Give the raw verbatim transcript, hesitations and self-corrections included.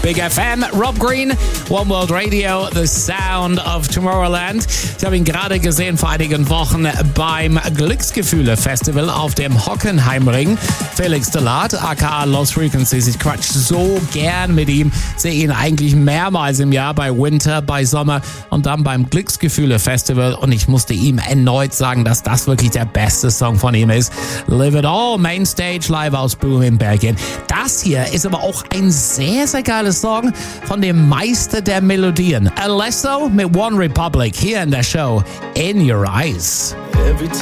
Big F M, Rob Green, One World Radio, The Sound of Tomorrowland. Ich habe ihn gerade gesehen vor einigen Wochen beim Glücksgefühle-Festival auf dem Hockenheimring. Felix Delat, aka Lost Frequencies. Ich quatsch so gern mit ihm. Sehe ihn eigentlich mehrmals im Jahr bei Winter, bei Sommer und dann beim Glücksgefühle-Festival. Und ich musste ihm erneut sagen, dass das wirklich der beste Song von ihm ist. Live It All, Mainstage, live aus Boom in Belgien. Das hier ist aber auch ein sehr, sehr geiles Song von dem Meister der Melodien. Alesso mit One Republic hier in der Show In Your Eyes. Every time